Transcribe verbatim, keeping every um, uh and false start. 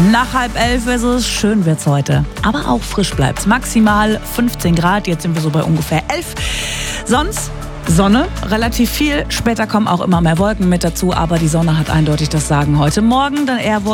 Nach halb elf ist es, schön wird's heute. Aber auch frisch bleibt's. Maximal fünfzehn Grad, jetzt sind wir so bei ungefähr elf. Sonst Sonne, relativ viel. Später kommen auch immer mehr Wolken mit dazu, aber die Sonne hat eindeutig das Sagen heute Morgen. Dann eher